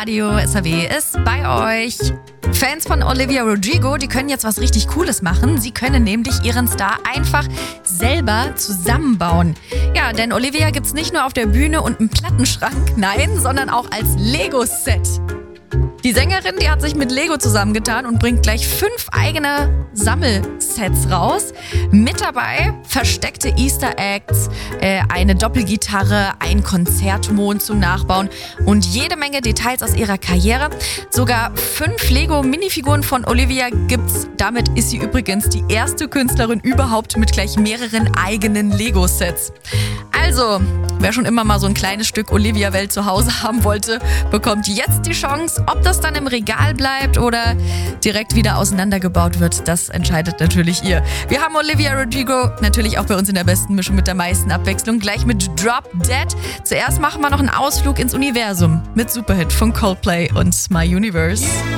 Radio. SAW ist bei euch. Fans von Olivia Rodrigo, die können jetzt was richtig Cooles machen. Sie können nämlich ihren Star einfach selber zusammenbauen. Ja, denn Olivia gibt's nicht nur auf der Bühne und im Plattenschrank, nein, sondern auch als Lego-Set. Die Sängerin, die hat sich mit Lego zusammengetan und bringt gleich 5 eigene Sammelsets raus. Mit dabei versteckte Easter Eggs, eine Doppelgitarre, ein Konzertmond zum Nachbauen und jede Menge Details aus ihrer Karriere. Sogar 5 Lego-Minifiguren von Olivia gibt's. Damit ist sie übrigens die erste Künstlerin überhaupt mit gleich mehreren eigenen Lego-Sets. Also, wer schon immer mal so ein kleines Stück Olivia-Welt zu Hause haben wollte, bekommt jetzt die Chance. Ob das dann im Regal bleibt oder direkt wieder auseinandergebaut wird, das entscheidet natürlich ihr. Wir haben Olivia Rodrigo natürlich auch bei uns in der besten Mischung mit der meisten Abwechslung gleich mit Drop Dead. Zuerst machen wir noch einen Ausflug ins Universum mit Superhit von Coldplay und My Universe.